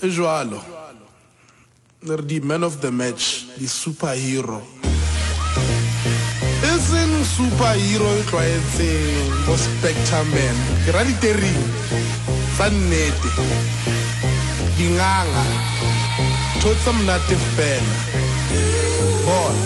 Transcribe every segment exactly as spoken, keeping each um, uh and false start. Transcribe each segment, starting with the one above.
Joalo, the man of the match, the superhero. Isn't superhero trying for Spectre Man? Granitary, Fanete, Ginganga, Totsam Native Ben. Boy.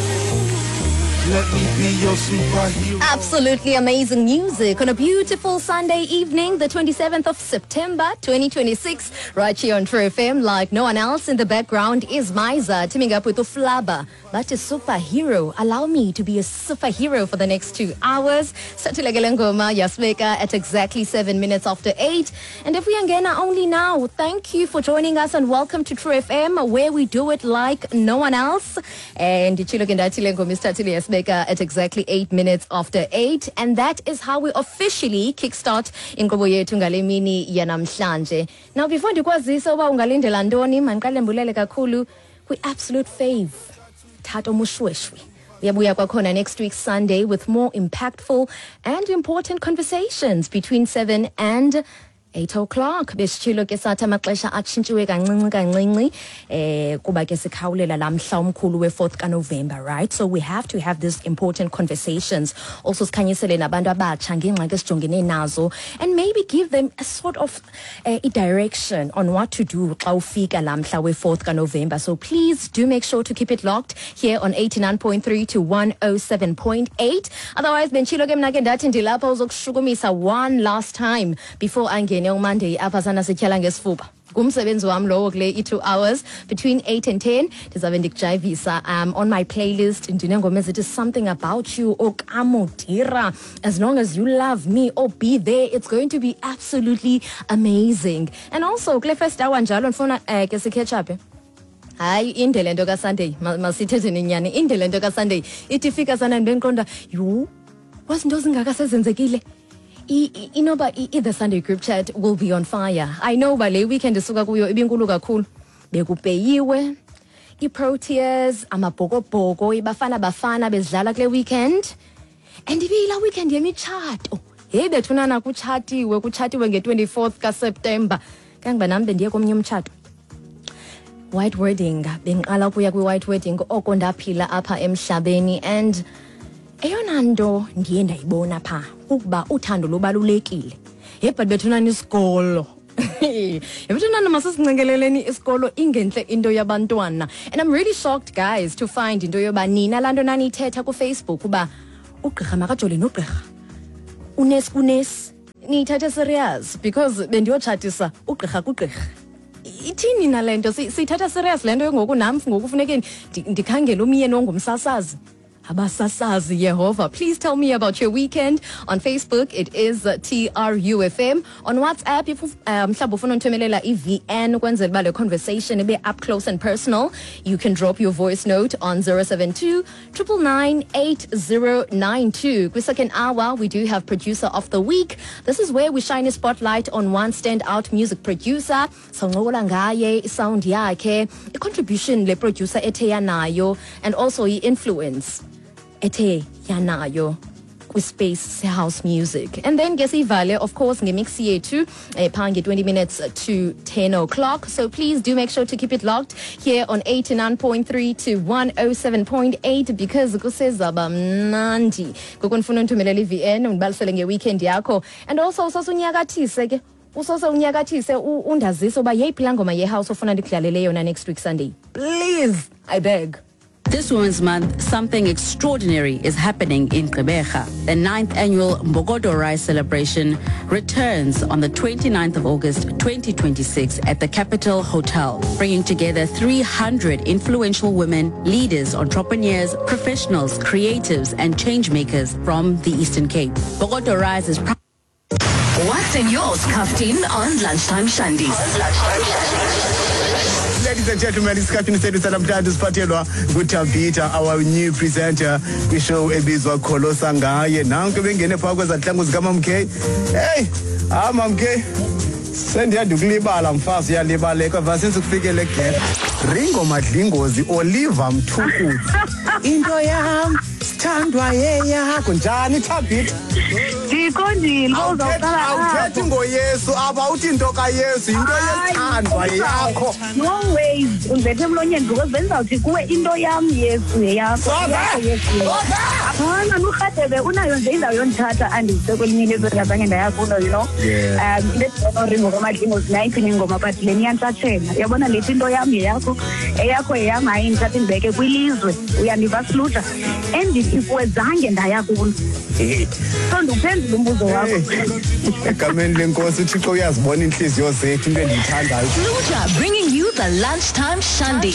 Let me be your superhero. Absolutely amazing music on a beautiful Sunday evening, the twenty-seventh of September, twenty twenty-six, right here on True F M. Like no one else in the background is Miza, teaming up with Uflaba. But a superhero. Allow me to be a superhero for the next two hours. Satilegele Ngoma Yasweka at exactly seven minutes after eight. And if we angena only now, thank you for joining us and welcome to True F M, where we do it like no one else. And Chilogenda Mister Yasweka at exactly eight minutes after eight, and that is how we officially kickstart inkqubo yethu ngale mini yanamhlanje. Now before ndikwazisa uba ungalindela ntoni, mandiqale mbulele kakhulu kwi absolute fave Thato Mushweshwe. Uyabuya kwakhona next week Sunday with more impactful and important conversations between seven and eight o'clock. Besitshilo ke sathi amaxesha atshintshiwe kancinci kancinci eh kuba ke sikhawulela lamhla omkhulu we-fourth ka November, right? So we have to have these important conversations. Also sikhanyisele nabantu abatsha ngengxaki esijongene nazo and maybe give them a sort of uh, a direction on what to do xa ufika lamhla we-fourth ka November. So please do make sure to keep it locked here on eighty-nine point three to one oh seven point eight. Otherwise benchilo ke mna ke ndathi ndilapha uzokushukumisa one last time before angene Monday apha sana sityhala ngesifuba. Kumsebenzi wami lowo kule i-two hours between eight and ten. Ndizabe ndikujayivisa um on my playlist ndinengoma ezithi something about you okamodira. As long as you love me, oh be there, it's going to be absolutely amazing. And also kule first hour njalo ndifuna eh ke siketch up. Hayi indlela nto ka Sunday masithethe nenyani indlela nto ka Sunday ithi fika sana ndibenqonda yo wazinto zingaka sezenzekile. You know, but the Sunday group chat will be on fire. I know, but le weekend isuka kuyo ibinkulu kakhulu. Bekupeyiwe, i-Proteas, amabhokobhoko, ibafana bafana bezidlala kule weekend. And ibila weekend yemichato. Hey, bethunana kuchatiwe, kuchatiwe nge twenty-fourth ka September. Kangiba nami bendiye komnye umchato. White wedding, bengiqala kuya kwi-white wedding oko ndaphila apha emhlabeni, and eyona nto ndiye ndayibona pha ukuba uthando lubalulekile. Hey but bethunana isikolo. Bethunana masisicingeleleni isikolo ingenhle into yabantwana. And I'm really shocked guys to find into yoba nina lanto nanithetha ku Facebook uba ugqirha makajole nogqirha. Unes kunes nithathe serious because bendiyochatisa ugqirha kugqirha. Ithini na lento sithatha serious lento ngoku nami ngokufuneke ndikhangela umyeni ongumsasazi. Abasasazi Yehova. Please tell me about your weekend. On Facebook, it is uh, T R U F M. On WhatsApp, if um I V N ukwenzela le conversation be up close and personal, you can drop your voice note on zero seven two nine nine eight zero nine two. The second hour, we do have producer of the week. This is where we shine a spotlight on one standout music producer. Sangola ngaye sound yakhe, a contribution le producer ethe yanayo, and also i influence ethe yanayo with space house music. And then Gesi Vale, of course, ngemix yethu eh pange twenty minutes to ten o'clock. So please do make sure to keep it locked here on eighty-nine point three to one oh seven point eight because kusezaba mnandi. Ngokunfuna nthumelele V N undibalisele ngeweekend yakho. And also usasunyakathise ke usose unyakathise undazise uba yeyiphila ngoma yehouse ofuna ndikudlalele yona next week Sunday. Please, I beg. This Women's Month, something extraordinary is happening in Gqeberha. The ninth annual Mbokodo Rise celebration returns on the twenty-ninth of August twenty twenty-six at the Capital Hotel, bringing together three hundred influential women, leaders, entrepreneurs, professionals, creatives, and change makers from the Eastern Cape. Mbokodo Rise is proud. What's in yours, Kaftin, on Lunchtime Shandies? Ladies and gentlemen, it's Captain Sedu Salamtadu Spatelwa, Gutabita, our new presenter. We show ebizwa Kolosa ngaye. Nanke bengene phakwe zatlangu zikamamke. Hey, ah mamke. Sendi yadukulibala mfasi yalibaleka vasenze kufikele ke. Ringo Madlingozi Oliver Mthukuthu. Into yam Sithandwa yeyakho njani Thabita? Ndiqondile uzawuqala awuthethi ngoYesu apha uthi into kaYesu into yethandwa yakho. No ways unzethe emlonyeni because bendizawuthi kuwe into yam Yesu yeyakho. Hana nukhadebe unayo nje indawo yondithatha andise kwelinye ilizwe ngazange ndaya kulo you know. Um ndinoringo kwamadlingo nineteen ingoma but le niyantshatshela yabona lethi into yam yeyakho eyakho yeyam hayi ndithathe ndibeke kwilizwe uyandiva Sluta endithi kuwe zange ndaya kulo. So ndiphendula umbuzo wakho. Egameni lenkosi uThixo uyazibona inhliziyo zethu into endiyithandayo. Sluta bringing you the lunchtime shandy.